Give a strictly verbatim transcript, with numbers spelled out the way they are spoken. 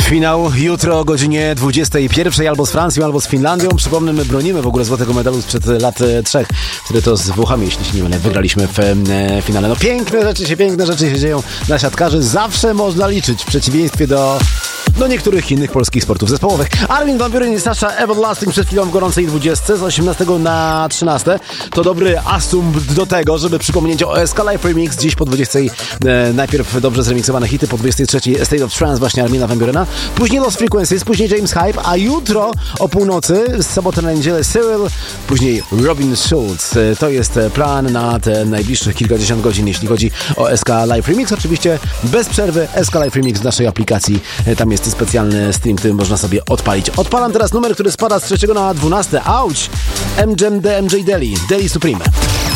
Finał jutro o godzinie dwudziestej pierwszej albo z Francją, albo z Finlandią. Przypomnę, my bronimy w ogóle złotego medalu sprzed lat trzech, wtedy to z Włochami, jeśli się nie mylę, wygraliśmy w e, finale. No piękne rzeczy się, piękne rzeczy się dzieją na siatkarzy. Zawsze można liczyć, w przeciwieństwie do do niektórych innych polskich sportów zespołowych. Armin van Buuren i Sasha Everlasting przed chwilą w gorącej dwudziestce z osiemnastego na trzynaste. To dobry asumpt do tego, żeby przypomnieć o O S K Live Remix. Dziś po dwudziestej e, najpierw dobrze zremiksowane hity, po dwudziestej trzeciej State of Trance właśnie Armina van Buurena. Później Lost Frequencies, później James Hype, a jutro o północy, z soboty na niedzielę Cyril, później Robin Schulz. E, to jest plan na te najbliższych kilkadziesiąt godzin, jeśli chodzi o O S K Live Remix. Oczywiście bez przerwy O S K Live Remix w naszej aplikacji. E, tam jest specjalny stream, który można sobie odpalić. Odpalam teraz numer, który spada z trzeciego na dwunaste. Auć! M J M D, M J Deli, Deli Supreme.